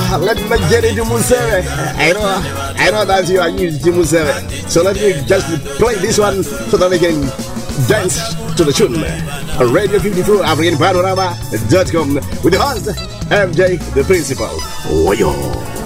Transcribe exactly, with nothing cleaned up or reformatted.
let me get into Musere. I know, I know that you are used to Musere. So let me just play this one so that we can dance to the tune. Radio fifty-four, African Panorama dot com with the host, M J, the principal. Oh, yo.